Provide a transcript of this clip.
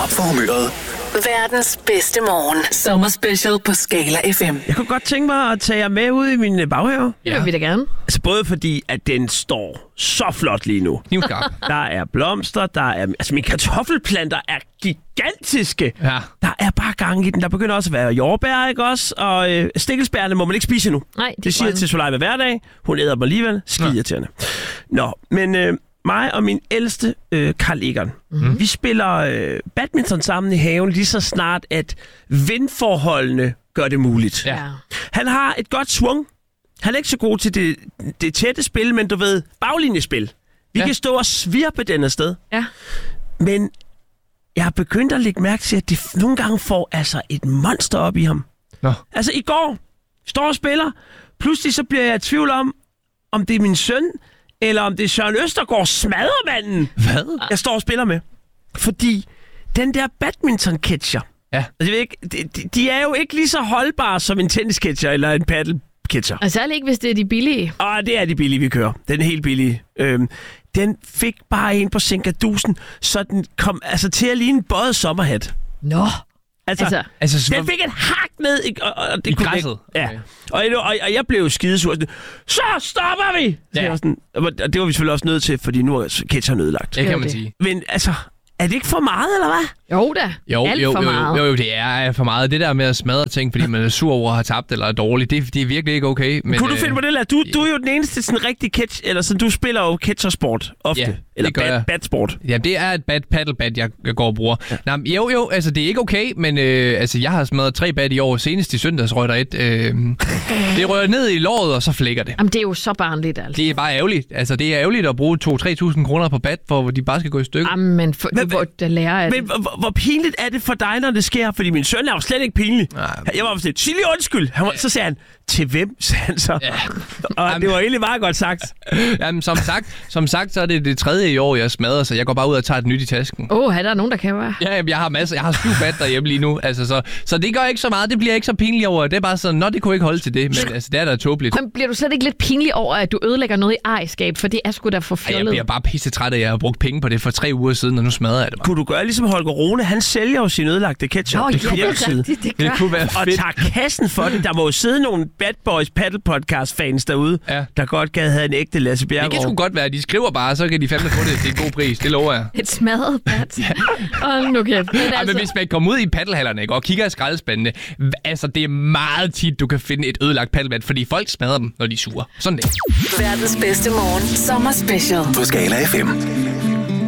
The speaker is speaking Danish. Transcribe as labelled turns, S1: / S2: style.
S1: for humøret.
S2: Verdens bedste morgen. Sommerspecial på Skala FM.
S3: Jeg kunne godt tænke mig at tage jer med ud i min baghave.
S4: Det vil vi da gerne.
S3: Altså både fordi, at den står så flot lige nu.
S5: Knivskarp.
S3: Der er blomster, der er... Altså mine kartoffelplanter er gigantiske.
S5: Ja.
S3: Der er bare gang i den. Der begynder også at være jordbær, ikke også? Og stikkelsbærne må man ikke spise nu.
S4: Nej,
S3: det siger jeg til Solejme hver dag. Hun æder dem alligevel. Skidirriterende. Nå, men... mig og min ældste, Carl Egon, vi spiller badminton sammen i haven lige så snart, at vindforholdene gør det muligt.
S5: Ja.
S3: Han har et godt swung. Han er ikke så god til det tætte spil, men du ved, baglinjespil. Vi kan stå og svirpe den afsted.
S4: Ja.
S3: Men jeg har begyndt at lægge mærke til, at det nogle gange får altså et monster op i ham.
S5: Nå.
S3: Altså i går, står og spiller. Pludselig så bliver jeg i tvivl om det er min søn, eller om det er Søren Østergaard, smadremanden, jeg står og spiller med. Fordi den der badminton-catcher,
S5: ja.
S3: Altså, de er jo ikke lige så holdbare som en tennis-catcher eller en paddle-catcher.
S4: Og særligt ikke, hvis det er de billige.
S3: Det er de billige, vi kører. Den er helt billige. Den fik bare en på sænkerdusen, så den kom altså til at ligne en bøjet sommerhat.
S4: Nå.
S3: Altså den fik et hak ned og det
S5: i
S3: kunne
S5: græsset.
S3: Ja. Okay. Og jeg blev skidesur. Så stopper vi!
S5: Ja.
S3: Det var vi selvfølgelig også nødt til, fordi nu er catcheren ødelagt.
S5: Det kan man sige.
S3: Men altså, er det ikke for meget, eller hvad?
S4: Jo da. Alt for meget.
S5: Jo, det er for meget. Det der med at smadre ting, fordi man er sur over at have tabt eller er dårlig, det er virkelig ikke okay. Men,
S3: kunne du finde på det, Lad? Du er jo den eneste sådan rigtig catch, eller sådan, du spiller jo catchersport ofte.
S5: Ja,
S3: eller badsport.
S5: Ja, det er et paddlebad, jeg går og bruger. Ja. Nå, jo, altså det er ikke okay, men jeg har smadret 3 bad i år. Senest i søndags røg der et. Det rører ned i låret, og så flækker det.
S4: Jamen, det er jo så barnligt, altså.
S5: Det er bare ærgerligt. Altså, det er ærgerligt at bruge 2-3.000 kroner på bad, hvor de bare skal gå i stykker.
S4: Jamen, der lærer af det.
S3: Men hvor pinligt er det for dig, når det sker? Fordi min søn er jo slet ikke pinlig. Jeg var sådan, sig lige undskyld. Så sagde han, til hvem, sagde han så. Ja. Og det var egentlig meget godt sagt.
S5: Jamen, som sagt, så er det 3. i år, jeg smadrer, så jeg går bare ud og tager et nyt i tasken.
S4: Er der nogen, der kan være?
S5: Ja, jeg har masser. Jeg har 7 bad derhjemme lige nu. Altså, så det gør ikke så meget. Det bliver ikke så pinligt over. Det er bare sådan, det kunne ikke holde til det. Men altså, det er da tåbeligt.
S4: Men bliver du slet ikke lidt pinlig over, at du ødelægger noget i ejerskab? For det er sgu da for fjollet.
S5: Jeg bliver bare pissetræt af, at jeg har brugt penge på det for 3 uger siden, og nu smadrer jeg det bare.
S3: Kunne du gøre ligesom Holger Rune? Han sælger jo sin ødelagte ketchup.
S4: Det
S5: kunne være fedt.
S3: Og tager kassen for det. Der må jo sidde nogle Bad Boys Paddle Podcast fans derude, der godt gad have en ægte Lasse Bjerregaard.
S5: Det kan sgu godt være. De skriver bare, så kan de fandme få det til en god pris. Det lover jeg.
S4: Et smadret bad. Nu kan
S5: men hvis man kommer ud i paddelhallerne og kigger i skraldespandene, altså det er meget tit, du kan finde et ødelagt paddelbad, fordi folk smadrer dem, når de er sure. Sådan det.
S2: Verdens bedste morgen. Sommerspecial.
S1: På Skala FM.